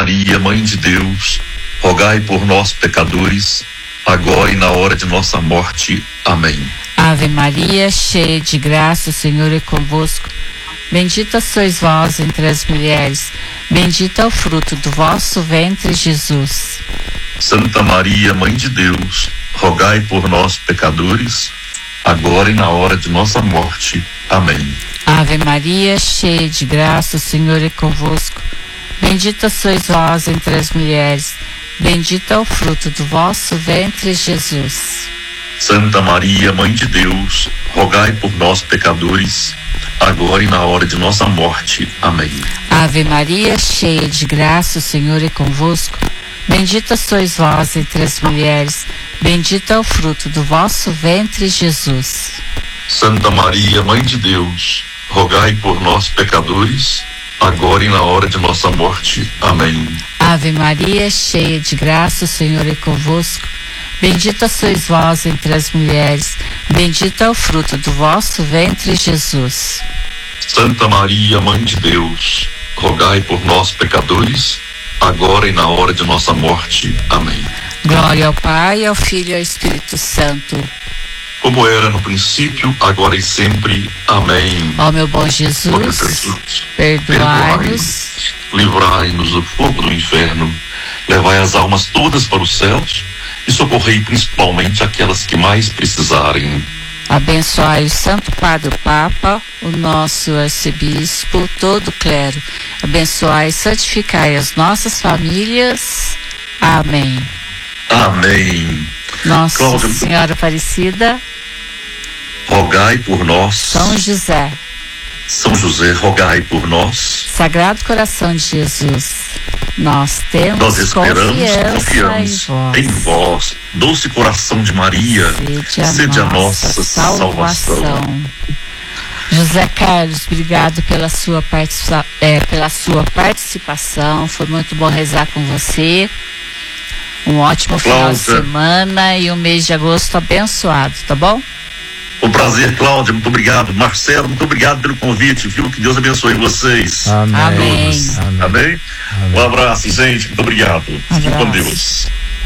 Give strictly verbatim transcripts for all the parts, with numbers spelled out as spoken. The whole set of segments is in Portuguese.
Maria, Mãe de Deus, rogai por nós, pecadores, agora e na hora de nossa morte. Amém. Ave Maria, cheia de graça, o Senhor é convosco. Bendita sois vós entre as mulheres, bendito é o fruto do vosso ventre, Jesus. Santa Maria, Mãe de Deus, rogai por nós, pecadores, agora e na hora de nossa morte. Amém. Ave Maria, cheia de graça, o Senhor é convosco. Bendita sois vós entre as mulheres, bendito é o fruto do vosso ventre, Jesus. Santa Maria, Mãe de Deus, rogai por nós, pecadores, agora e na hora de nossa morte. Amém. Ave Maria, cheia de graça, o Senhor é convosco. Bendita sois vós entre as mulheres, bendito é o fruto do vosso ventre, Jesus. Santa Maria, Mãe de Deus, rogai por nós, pecadores, agora e na hora de nossa morte. Amém. Ave Maria, cheia de graça, o Senhor é convosco. Bendita sois vós entre as mulheres, bendito é o fruto do vosso ventre, Jesus. Santa Maria, Mãe de Deus, rogai por nós, pecadores, agora e na hora de nossa morte. Amém. Glória ao Pai, ao Filho e ao Espírito Santo, como era no princípio, agora e sempre. Amém. Ó meu bom Jesus, perdoai-nos, livrai-nos do fogo do inferno, levai as almas todas para os céus e socorrei principalmente aquelas que mais precisarem. Abençoai o Santo Padre o Papa, o nosso arcebispo, todo o clero. Abençoai e santificai as nossas famílias. Amém. Amém. Nossa Cláudia, Senhora Aparecida, rogai por nós. São José, São José, rogai por nós. Sagrado Coração de Jesus, nós temos Nós esperamos, confiança confiamos em vós. em vós. Doce coração de Maria, Sede a, sede a nossa, nossa salvação. salvação. José Carlos, obrigado pela sua, participa é, pela sua participação. Foi muito bom rezar com você. Um ótimo final de semana e um mês de agosto abençoado, tá bom? Um prazer, Cláudia, muito obrigado. Marcelo, muito obrigado pelo convite, viu? Que Deus abençoe vocês. Amém. Amém. Amém. Amém? Um abraço, gente, muito obrigado. Um Fique com abraço. Deus.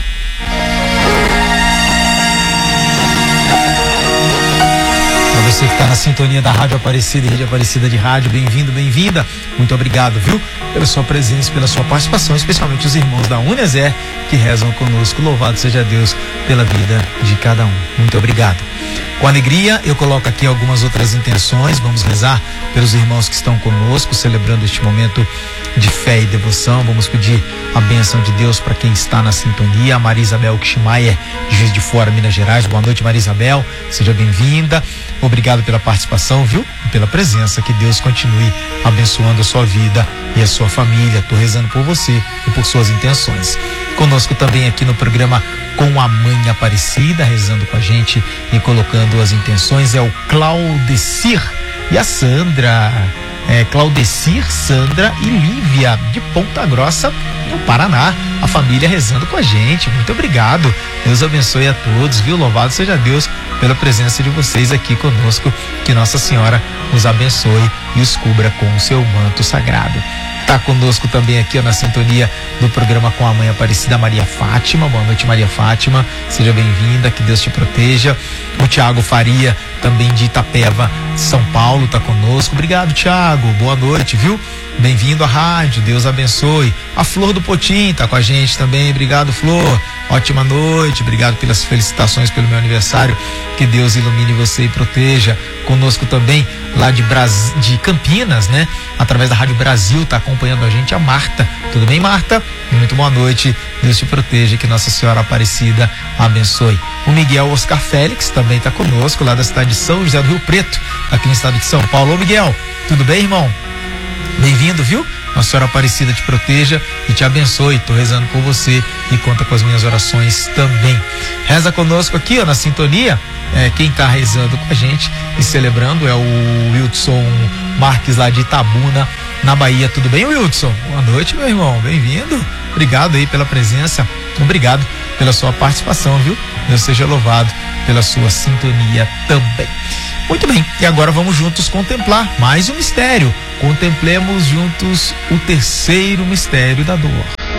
Para você que está na sintonia da Rádio Aparecida e Rede Aparecida de Rádio, bem-vindo, bem-vinda. Muito obrigado, viu? Pela sua presença, pela sua participação, especialmente os irmãos da Uneser que rezam conosco. Louvado seja Deus pela vida de cada um. Muito obrigado. Com alegria, eu coloco aqui algumas outras intenções. Vamos rezar pelos irmãos que estão conosco, celebrando este momento de fé e devoção. Vamos pedir a bênção de Deus para quem está na sintonia. A Maria Isabel Kishmaier, de Juiz de Fora, Minas Gerais. Boa noite, Maria Isabel. Seja bem-vinda. Obrigado pela participação, viu? E pela presença. Que Deus continue abençoando a sua vida e a sua família. Estou rezando por você e por suas intenções. Conosco também aqui no programa Com a Mãe Aparecida, rezando com a gente e colocando as intenções, é o Claudecir e a Sandra. É, Claudecir, Sandra e Lívia, de Ponta Grossa, no Paraná. A família rezando com a gente. Muito obrigado. Deus abençoe a todos, viu? Louvado seja Deus pela presença de vocês aqui conosco. Que Nossa Senhora os abençoe e os cubra com o seu manto sagrado. Está conosco também aqui ó, na sintonia do programa Com a Mãe Aparecida, Maria Fátima. Boa noite, Maria Fátima. Seja bem-vinda, que Deus te proteja. O Tiago Faria, também de Itapeva, São Paulo, está conosco. Obrigado, Tiago. Boa noite, viu? Bem-vindo à rádio, Deus abençoe. A Flor do Potim está com a gente também. Obrigado, Flor. Ótima noite. Obrigado pelas felicitações pelo meu aniversário. Que Deus ilumine você e proteja. Conosco também, lá de, Bras... de Campinas, né? Através da Rádio Brasil, está acompanhando a gente a Marta. Tudo bem, Marta? Muito boa noite. Deus te proteja, que Nossa Senhora Aparecida abençoe. O Miguel Oscar Félix também está conosco, lá da cidade de São José do Rio Preto, aqui no estado de São Paulo. Ô, Miguel, tudo bem, irmão? Bem-vindo, viu? Nossa Senhora Aparecida te proteja e te abençoe. Estou rezando por você e conta com as minhas orações também. Reza conosco aqui, ó, na sintonia. É, quem está rezando com a gente e celebrando é o Wilson Marques, lá de Itabuna, na Bahia. Tudo bem, Wilson? Boa noite, meu irmão. Bem-vindo. Obrigado aí pela presença. Obrigado pela sua participação, viu? Deus seja louvado pela sua sintonia também. Muito bem, e agora vamos juntos contemplar mais um mistério. Contemplemos juntos o terceiro mistério da dor.